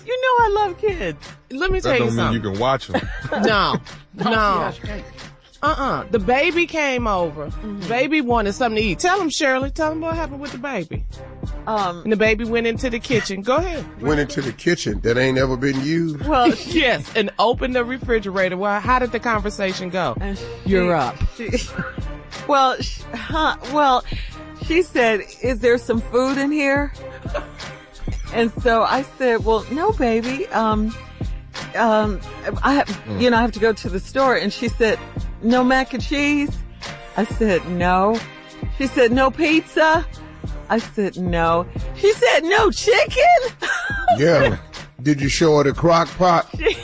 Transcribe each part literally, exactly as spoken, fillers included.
You know I love kids. Let me tell that you don't something. mean you can watch them. No, no. Uh-uh. The baby came over. Mm-hmm. The baby wanted something to eat. Tell him, Shirley. Tell him what happened with the baby. Um, and the baby went into the kitchen. Go ahead. Went into the kitchen that ain't ever been used. Well, yes, and opened the refrigerator. Well, how did the conversation go? She, You're up. She, well, she, huh, well, she said, "Is there some food in here?" And so I said, "Well, no, baby. Um, um, I have, mm. you know, I have to go to the store." And she said, "No mac and cheese?" I said, "No." She said, "No pizza?" I said, "No." She said, "No chicken?" Yeah. Did you show her the crock pot? She,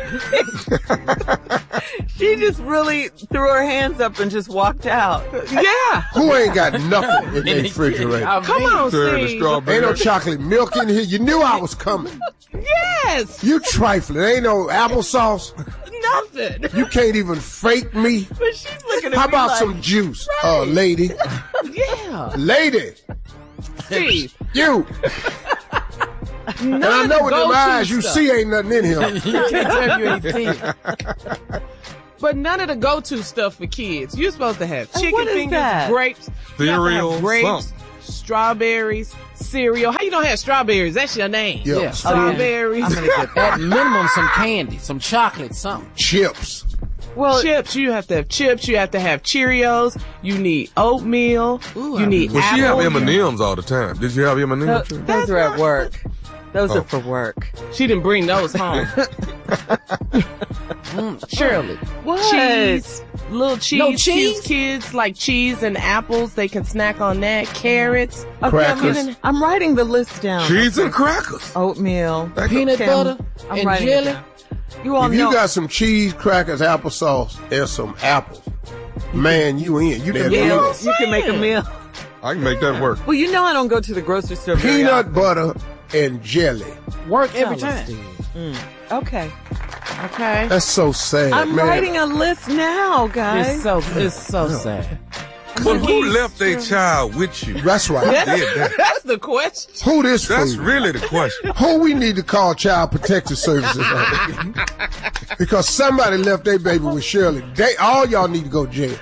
she just really threw her hands up and just walked out. Yeah. Who ain't got nothing in the refrigerator? Come on, Steve. Ain't no chocolate milk in here. You knew I was coming. Yes. You trifling. Ain't no applesauce. Nothing. You can't even fake me. But she's looking at How me about like, some juice, right. uh, lady? Yeah. Lady. Steve. You. None and I know with them eyes you stuff. see ain't nothing in here. You can't tell you ain't seen it. But none of the go-to stuff for kids. You're supposed to have chicken fingers, that? grapes, cereal, grapes, something. strawberries, cereal. How you don't have strawberries? That's your name. Yeah. Yeah. Strawberries. I'm gonna get at minimum some candy, some chocolate, something. Chips. Well, chips. You have to have chips. You have to have Cheerios. You need oatmeal. Ooh, you need Well, apple. she have M and M's all the time. Did you have M and M's? Those, those are at work. Those Oh. are for work. She didn't bring those home. mm, Shirley. What? Cheese. Little cheese. No cheese? Kids, kids like cheese and apples. They can snack on that. Carrots. Okay, Crackers. I'm, I'm writing the list down. Cheese and crackers. Oatmeal. Peanut Okay, butter I'm and writing it jelly. down. You all If you know. got some cheese, crackers, applesauce, and some apples, man, you in. You can meal. do it. You can make a meal. I can make that work. Well, you know I don't go to the grocery store very Peanut often. butter and jelly. Work every Tell us, time. Steve. Mm. Okay. Okay. That's so sad, I'm man. writing a list now, guys. It's so, it's so sad. But who left their child with you? That's right. Did that? That's the question. Who this That's fool? really the question. Who we need to call Child Protective Services on? Because somebody left their baby with Shirley. They all y'all need to go to jail.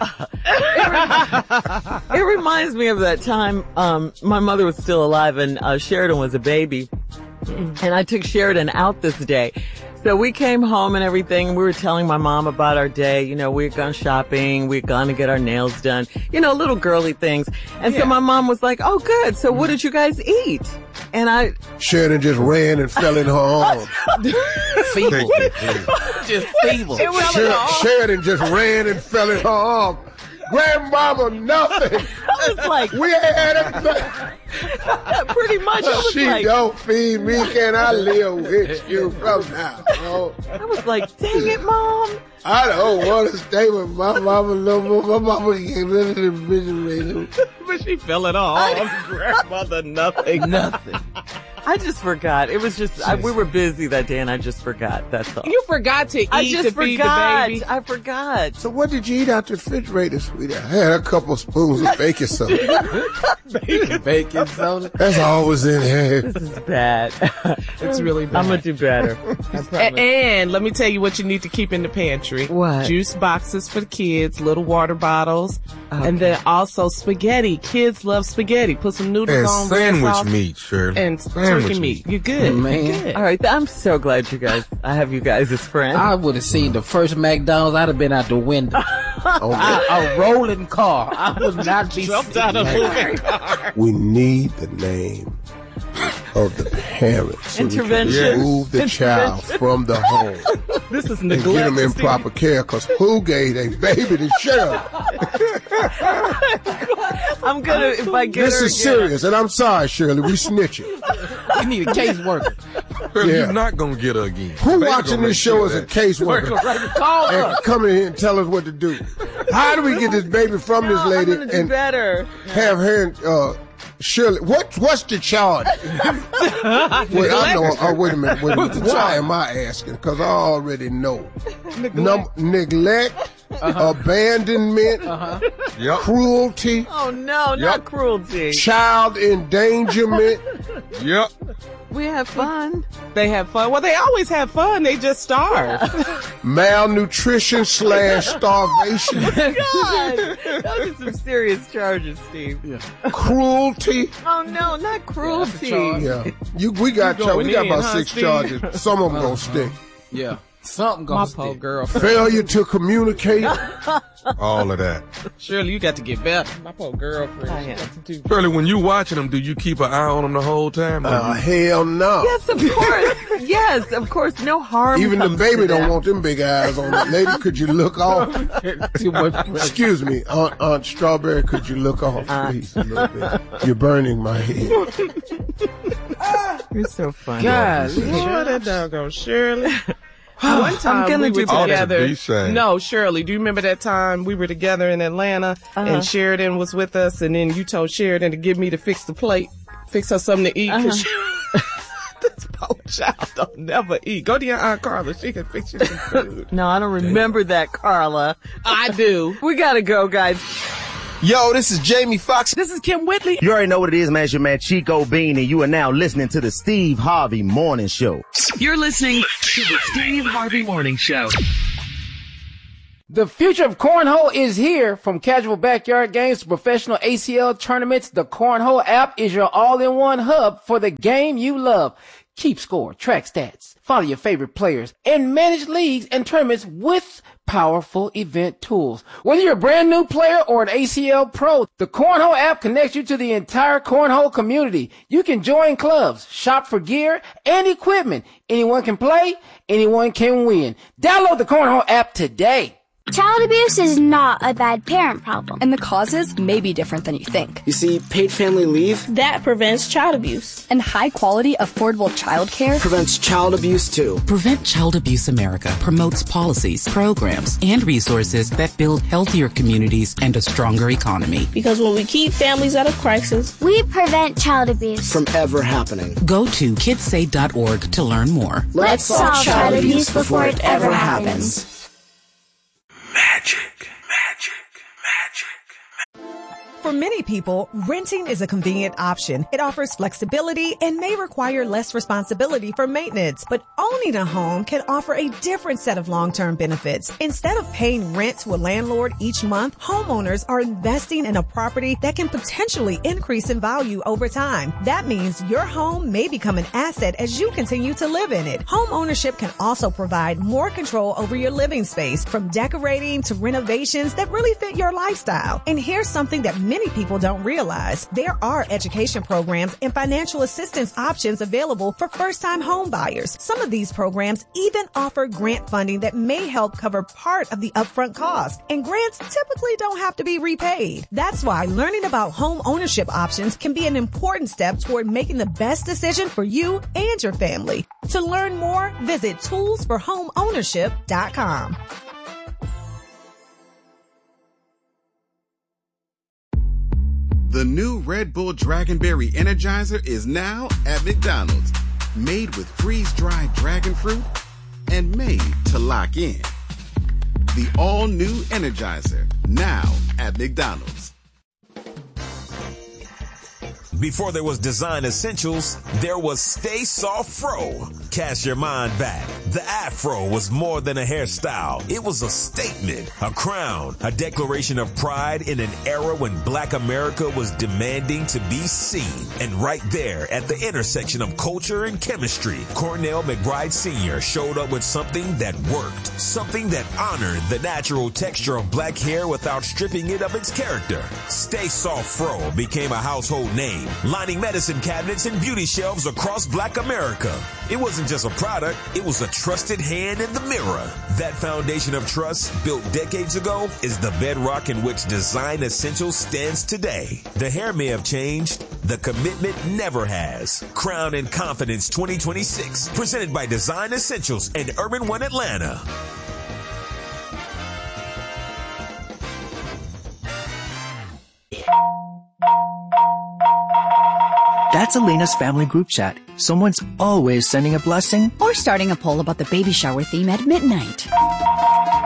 It reminds me of that time um, my mother was still alive and uh, Sheridan was a baby. And I took Sheridan out this day. So we came home and everything, and we were telling my mom about our day. You know, we'd gone shopping, we'd gone to get our nails done, you know, little girly things. And Yeah. so my mom was like, "Oh, good. So what did you guys eat?" And I, Sheridan just ran and fell in her arms. Feeble. Thank you. Just feeble. It was Sher- Sheridan just ran and fell in her arms. Grandmama, nothing. I was like, We ain't had anything. pretty much, I was She like, don't feed me. Can I live with you from now on? I was like, dang it, Mom. I don't want to stay with my mama no more. My mama get rid of the refrigerator. But she fell it all. Grandmother, nothing. Nothing. I just forgot. It was just, I, we were busy that day and I just forgot. That's all. You forgot to eat I just to feed forgot. the baby. I forgot. So what did you eat out the refrigerator, sweetie? I had a couple spoons of baking soda. Bacon soda. That's all was in here. This is bad. It's really bad. I'm going to do better. A- and let me tell you what you need to keep in the pantry. What? Juice boxes for the kids, little water bottles, Okay. and then also spaghetti. Kids love spaghetti. Put some noodles And on, red sandwich sauce, meat, Shirley. and Sandwich turkey meat. You're good. Man. You're good. All right. I'm so glad you guys, I have you guys as friends. I would have seen the first McDonald's. I'd have been out the window. I, a rolling car. I would not be Jumped out of sitting a there. moving car. We need the name of the parents. So we can Intervention. remove the child from the home This is and get neglect. them in Steve. proper care. Because who gave a baby to Shirley? I'm going to, if I get This her is again, serious, and I'm sorry, Shirley. We snitching. We need a caseworker. Well, Yeah. You're not going to get her again. Who Baby watching gonna this make show sure as a that- caseworker? Right, call And us. can come in here and tell us what to do. How do we get this baby from No, this lady I'm going to do and better. have her and uh, Shirley? What what's the charge? Wait, I know. Oh, wait a minute. Wait a minute. Why am I asking? Because I already know. Num- neglect, abandonment, Yep. cruelty, Oh, no, not Yep. cruelty. child endangerment, Yep. We have fun. They have fun. Well, they always have fun. They just starve. Malnutrition slash starvation. God, those are some serious charges, Steve. Yeah. Cruelty. Oh no, not cruelty. Yeah, you. We got You char- we got in, about huh, six Steve? charges. Some of them gonna stick. Yeah. Something gonna My stick. poor girl. Failure to communicate. All of that. Shirley, you got to get better. My poor girlfriend. I She am. got to do- Shirley, when you watching them, do you keep an eye on them the whole time? Uh, hell no. Yes, of course. Yes, of course. No harm. Even the comes baby to don't them. want them big eyes on it. Lady, could you look off? Too much. Excuse me, Aunt, Aunt Strawberry, could you look off, please, a little bit? You're burning my head. You're so funny. God, Oh, that doggone Shirley. One time gonna we do were better. together. Ought to be sad. No, Shirley, do you remember that time we were together in Atlanta Uh-huh. and Sheridan was with us, and then you told Sheridan to give me to fix the plate, fix her something to eat? Uh-huh. Cause she, this poor child don't never eat. Go to your Aunt Carla; she can fix you some food. No, I don't remember that, Carla. I do. We gotta go, guys. Yo, this is Jamie Foxx. This is Kim Whitley. You already know what it is, man. It's your man Chico Bean, and you are now listening to the Steve Harvey Morning Show. You're listening to the Steve Harvey Morning Show. The future of cornhole is here. From casual backyard games to professional A C L tournaments, the Cornhole app is your all-in-one hub for the game you love. Keep score, track stats, follow your favorite players, and manage leagues and tournaments with powerful event tools. Whether you're a brand new player or an A C L pro, the Cornhole app connects you to the entire cornhole community. You can join clubs, shop for gear and equipment. Anyone can play, anyone can win. Download the Cornhole app today. Child abuse is not a bad parent problem. And the causes may be different than you think. You see, paid family leave That prevents child abuse. And high-quality, affordable childcare prevents child abuse too. Prevent Child Abuse America promotes policies, programs, and resources that build healthier communities and a stronger economy. Because when we keep families out of crisis, We prevent child abuse. From ever happening. Go to kids say dot org to learn more. Let's solve child abuse before it ever happens. Magic, magic, magic. For many people, renting is a convenient option. It offers flexibility and may require less responsibility for maintenance. But owning a home can offer a different set of long-term benefits. Instead of paying rent to a landlord each month, homeowners are investing in a property that can potentially increase in value over time. That means your home may become an asset as you continue to live in it. Home ownership can also provide more control over your living space, from decorating to renovations that really fit your lifestyle. And here's something that many people don't realize. There are education programs and financial assistance options available for first-time home buyers. Some of these programs even offer grant funding that may help cover part of the upfront cost. And grants typically don't have to be repaid. That's why learning about home ownership options can be an important step toward making the best decision for you and your family. To learn more, visit tools for home ownership dot com. The new Red Bull Dragonberry Energizer is now at McDonald's. Made with freeze-dried dragon fruit and made to lock in. The all-new Energizer, now at McDonald's. Before there was Design Essentials, there was Stay Soft Fro. Cast your mind back. The afro was more than a hairstyle. It was a statement, a crown, a declaration of pride in an era when Black America was demanding to be seen. And right there at the intersection of culture and chemistry, Cornell McBride Senior showed up with something that worked, something that honored the natural texture of black hair without stripping it of its character. Stay Soft Fro became a household name, lining medicine cabinets and beauty shelves across Black America. It wasn't just a product, it was a trusted hand in the mirror. That foundation of trust, built decades ago, is the bedrock in which Design Essentials stands today. The hair may have changed, the commitment never has. Crown and Confidence twenty twenty-six, presented by Design Essentials and Urban One Atlanta. That's Elena's family group chat. Someone's always sending a blessing or starting a poll about the baby shower theme at midnight.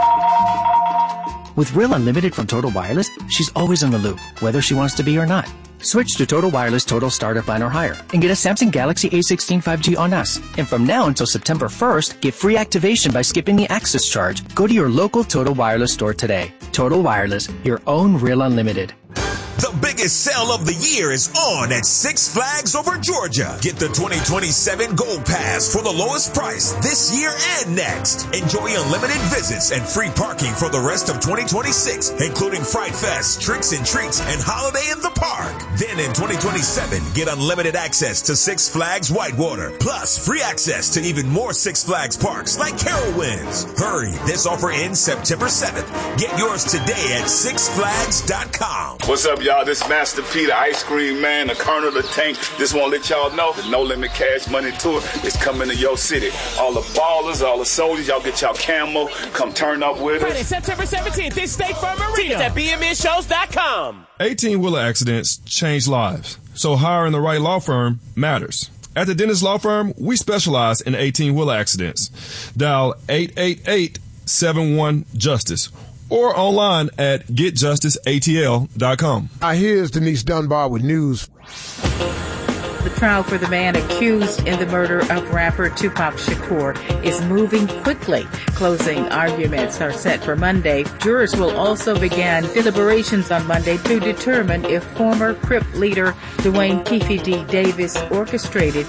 With Real Unlimited from Total Wireless, she's always in the loop, whether she wants to be or not. Switch to Total Wireless Total Starter Plan or higher and get a Samsung Galaxy A sixteen five G on us. And from now until September first, get free activation by skipping the access charge. Go to your local Total Wireless store today. Total Wireless, your own real unlimited. The biggest sale of the year is on at Six Flags Over Georgia. Get the twenty twenty-seven Gold Pass for the lowest price this year and next. Enjoy unlimited visits and free parking for the rest of twenty twenty-six, including Fright Fest, Tricks and Treats, and Holiday in the Park. Then in twenty twenty-seven, get unlimited access to Six Flags Whitewater, plus free access to even more Six Flags parks like Carowinds. Hurry, this offer ends September seventh. Get yours today at six flags dot com. What's up, y'all? This Master P, the ice cream man, the Colonel, the tank. Just want to let y'all know the No Limit Cash Money Tour is coming to your city. All the ballers, all the soldiers, y'all get y'all camo. Come turn up with us. Friday, September seventeenth, in State Farm Arena. Tickets at B M N shows dot com. eighteen-wheeler accidents change lives, so hiring the right law firm matters. At the Dennis Law Firm, we specialize in eighteen-wheeler accidents. Dial eight eight eight, seven one, justice. Or online at get justice A T L dot com. I here's Denise Dunbar with news. The trial for the man accused in the murder of rapper Tupac Shakur is moving quickly. Closing arguments are set for Monday. Jurors will also begin deliberations on Monday to determine if former Crip leader Dwayne Keefe D. Davis orchestrated